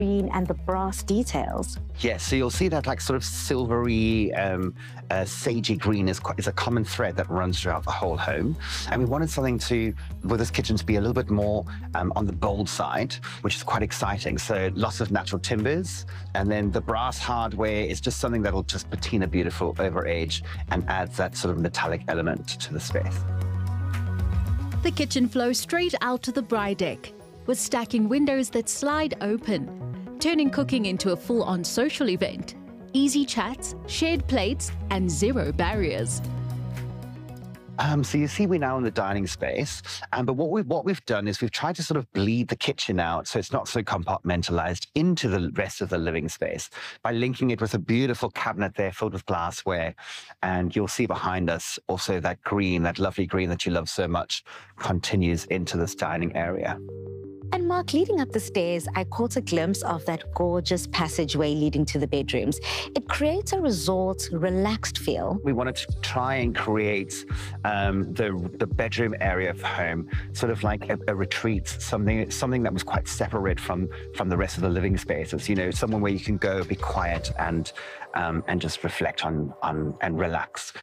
green and the brass details. Yes, so you'll see that like sort of silvery, sagey green is a common thread that runs throughout the whole home. And we wanted something with this kitchen to be a little bit more on the bold side, which is quite exciting. So lots of natural timbers, and then the brass hardware is just something that'll just patina beautiful over age and adds that sort of metallic element to the space. The kitchen flows straight out to the braai deck, with stacking windows that slide open, turning cooking into a full-on social event. Easy chats, shared plates, and zero barriers. So you see we're now in the dining space, but what we've done is we've tried to sort of bleed the kitchen out so it's not so compartmentalized into the rest of the living space by linking it with a beautiful cabinet there filled with glassware. And you'll see behind us also that green, that lovely green that you love so much, continues into this dining area. And Mark, leading up the stairs, I caught a glimpse of that gorgeous passageway leading to the bedrooms. It creates a resort, relaxed feel. We wanted to try and create the bedroom area of the home, sort of like a retreat, something that was quite separate from the rest of the living spaces. You know, somewhere where you can go, be quiet, and just reflect on and relax.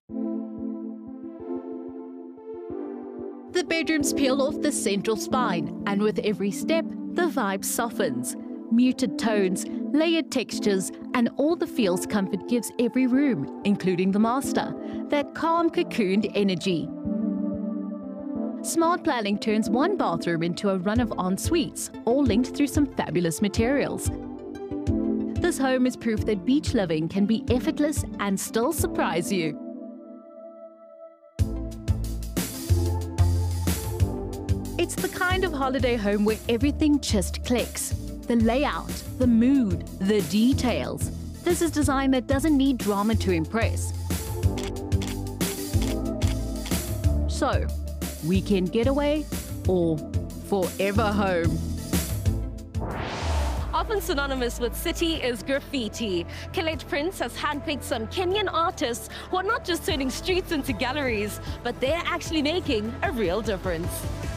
The bedrooms peel off the central spine, and with every step, the vibe softens. Muted tones, layered textures, and all the feels comfort gives every room, including the master, that calm, cocooned energy. Smart planning turns one bathroom into a run of en-suites, all linked through some fabulous materials. This home is proof that beach living can be effortless and still surprise you. It's the kind of holiday home where everything just clicks. The layout, the mood, the details. This is design that doesn't need drama to impress. So, weekend getaway or forever home? Often synonymous with city is graffiti. Colette Prince has handpicked some Kenyan artists who are not just turning streets into galleries, but they're actually making a real difference.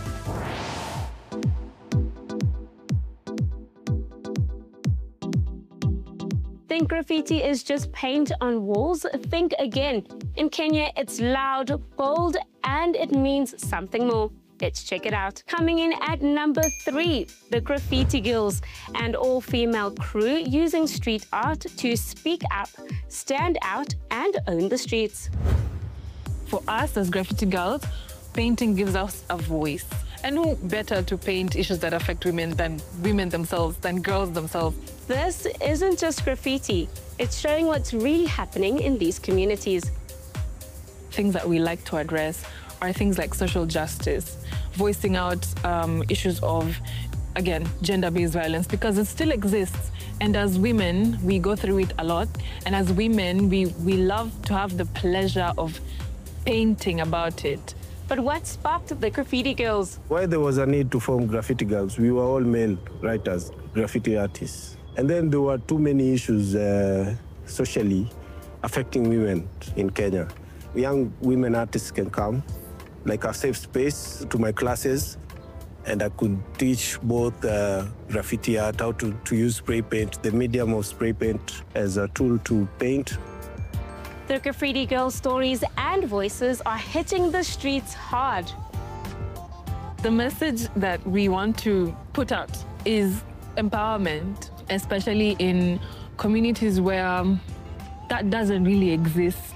Think graffiti is just paint on walls? Think again. In Kenya, it's loud, bold, and it means something more. Let's check it out. Coming in at number 3, the Graffiti Girls, an all-female crew using street art to speak up, stand out, and own the streets. For us as Graffiti Girls, painting gives us a voice. And who better to paint issues that affect women than women themselves, than girls themselves? This isn't just graffiti. It's showing what's really happening in these communities. Things that we like to address are things like social justice, voicing out issues of, again, gender-based violence, because it still exists. And as women, we go through it a lot. And as women, we love to have the pleasure of painting about it. But what sparked the Graffiti Girls? Why there was a need to form Graffiti Girls, we were all male writers, graffiti artists. And then there were too many issues socially affecting women in Kenya. Young women artists can come, like a safe space to my classes, and I could teach both graffiti art, how to use spray paint, the medium of spray paint as a tool to paint. The Graffiti Girls' stories and voices are hitting the streets hard. The message that we want to put out is empowerment, especially in communities where that doesn't really exist.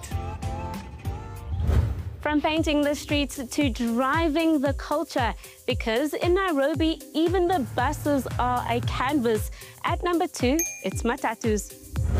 From painting the streets to driving the culture, because in Nairobi, even the buses are a canvas. At number 2, it's matatus.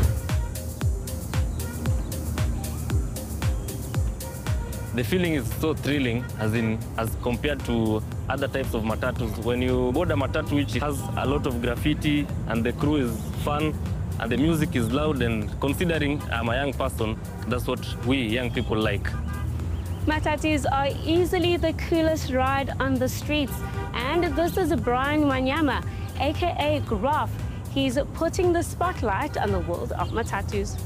The feeling is so thrilling, as compared to other types of matatus. When you board a matatu which has a lot of graffiti and the crew is fun and the music is loud, and considering I'm a young person, that's what we young people like. Matatus are easily the coolest ride on the streets. And this is Brian Wanyama, aka Graph. He's putting the spotlight on the world of matatus.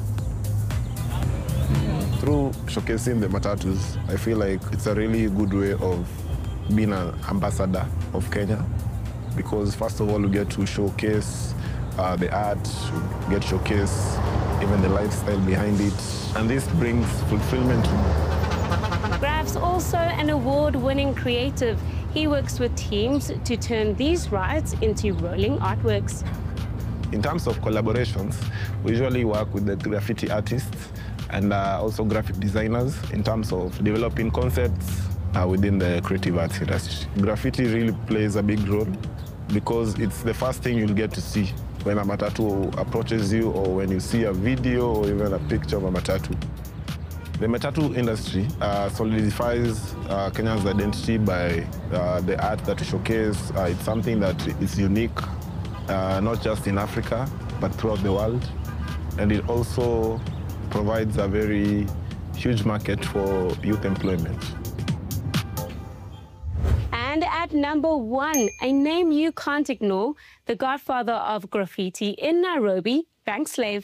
Through showcasing the matatus, I feel like it's a really good way of being an ambassador of Kenya, because first of all, we get to showcase the art get showcased, even the lifestyle behind it. And this brings fulfillment. Graf's also an award-winning creative. He works with teams to turn these rides into rolling artworks. In terms of collaborations, we usually work with the graffiti artists and also graphic designers in terms of developing concepts within the creative arts industry. Graffiti really plays a big role because it's the first thing you'll get to see when a matatu approaches you, or when you see a video or even a picture of a matatu. The matatu industry solidifies Kenya's identity by the art that we showcase. It's something that is unique, not just in Africa, but throughout the world. And it also provides a very huge market for youth employment. And at number 1, a name you can't ignore, the godfather of graffiti in Nairobi, Bankslave.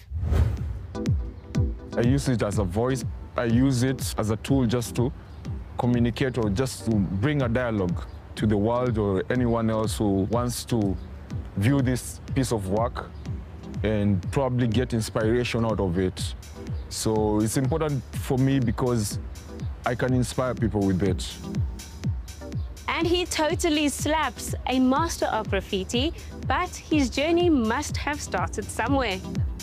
I use it as a voice. I use it as a tool just to communicate or just to bring a dialogue to the world or anyone else who wants to view this piece of work and probably get inspiration out of it. So it's important for me because I can inspire people with it. And he totally slaps, a master of graffiti, but his journey must have started somewhere.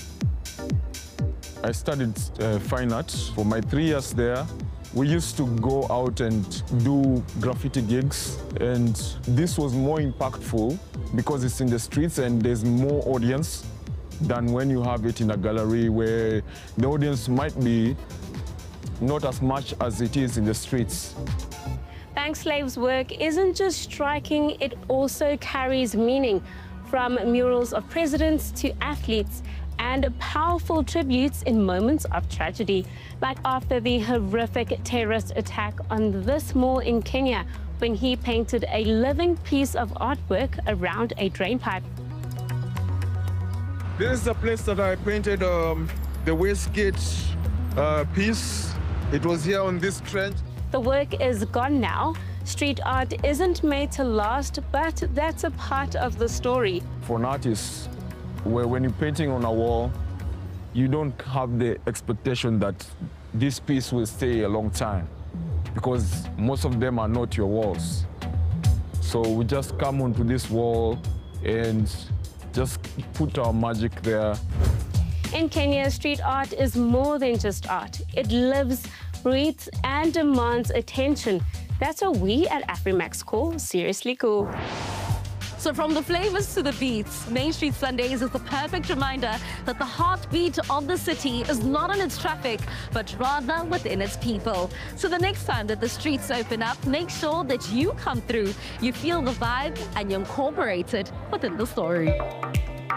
I studied fine art. For my 3 years there, we used to go out and do graffiti gigs, and this was more impactful because it's in the streets and there's more audience than when you have it in a gallery where the audience might be not as much as it is in the streets. Bankslave's work isn't just striking, it also carries meaning, from murals of presidents to athletes, and powerful tributes in moments of tragedy, like after the horrific terrorist attack on this mall in Kenya, when he painted a living piece of artwork around a drainpipe. This is the place that I painted the Westgate piece. It was here on this trench. The work is gone now. Street art isn't made to last, but that's a part of the story. For an artist, when you're painting on a wall, you don't have the expectation that this piece will stay a long time because most of them are not your walls. So we just come onto this wall and just put our magic there. In Kenya, street art is more than just art. It lives, breathes, and demands attention. That's what we at Afrimax call seriously cool. So from the flavors to the beats, Main Street Sundays is the perfect reminder that the heartbeat of the city is not in its traffic, but rather within its people. So the next time that the streets open up, make sure that you come through, you feel the vibe, and you incorporate it within the story.